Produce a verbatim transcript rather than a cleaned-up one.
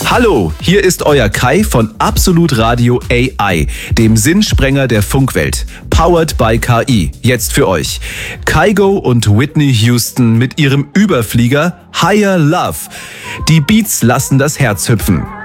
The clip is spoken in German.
Hallo, hier ist euer Kai von Absolut Radio A I, dem Sinnsprenger der Funkwelt. Powered by K I. Jetzt für euch. Kygo und Whitney Houston mit ihrem Überflieger Higher Love. Die Beats lassen das Herz hüpfen.